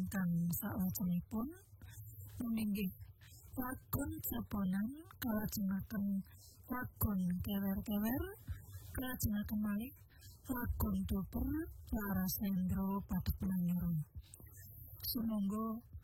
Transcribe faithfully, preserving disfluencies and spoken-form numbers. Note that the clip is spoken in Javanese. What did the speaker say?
ingkang salajengipun meninggih lakon Japonan kalajengaken lakon kewer-kewer kalajengaken malih lakon doper Larasendra Padepanyara. Sumangga